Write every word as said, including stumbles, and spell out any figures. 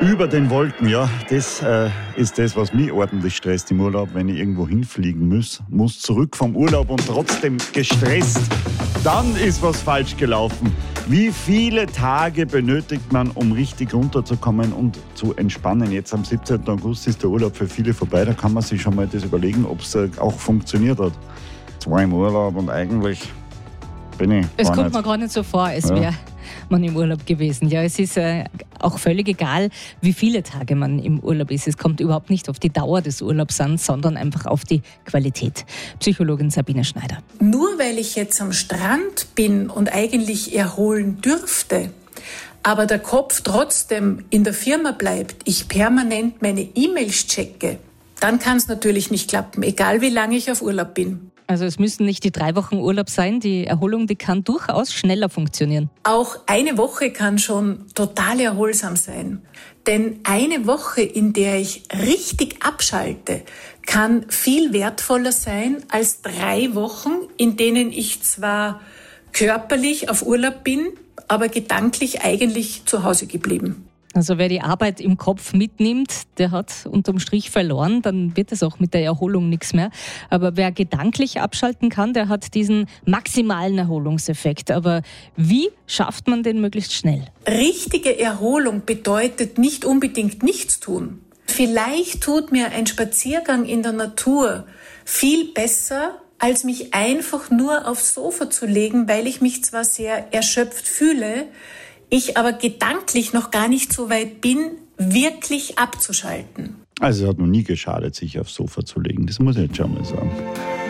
Über den Wolken, ja, das äh, ist das, was mich ordentlich stresst im Urlaub, wenn ich irgendwo hinfliegen muss, muss zurück vom Urlaub und trotzdem gestresst. Dann ist was falsch gelaufen. Wie viele Tage benötigt man, um richtig runterzukommen und zu entspannen? Jetzt am siebzehnten August ist der Urlaub für viele vorbei, da kann man sich schon mal das überlegen, ob es äh, auch funktioniert hat. Zwei im Urlaub und eigentlich bin ich Es gar kommt nicht. mir gar nicht so vor, als Ja. wäre man im Urlaub gewesen. Ja, es ist äh, auch völlig egal, wie viele Tage man im Urlaub ist. Es kommt überhaupt nicht auf die Dauer des Urlaubs an, sondern einfach auf die Qualität. Psychologin Sabine Schneider. Nur weil ich jetzt am Strand bin und eigentlich erholen dürfte, aber der Kopf trotzdem in der Firma bleibt, ich permanent meine E-Mails checke, dann kann es natürlich nicht klappen, egal wie lange ich auf Urlaub bin. Also es müssen nicht die drei Wochen Urlaub sein. Die Erholung, die kann durchaus schneller funktionieren. Auch eine Woche kann schon total erholsam sein. Denn eine Woche, in der ich richtig abschalte, kann viel wertvoller sein als drei Wochen, in denen ich zwar körperlich auf Urlaub bin, aber gedanklich eigentlich zu Hause geblieben. Also wer die Arbeit im Kopf mitnimmt, der hat unterm Strich verloren, dann wird es auch mit der Erholung nichts mehr. Aber wer gedanklich abschalten kann, der hat diesen maximalen Erholungseffekt. Aber wie schafft man den möglichst schnell? Richtige Erholung bedeutet nicht unbedingt nichts tun. Vielleicht tut mir ein Spaziergang in der Natur viel besser, als mich einfach nur aufs Sofa zu legen, weil ich mich zwar sehr erschöpft fühle, ich aber gedanklich noch gar nicht so weit bin, wirklich abzuschalten. Also es hat noch nie geschadet, sich aufs Sofa zu legen, das muss ich jetzt schon mal sagen.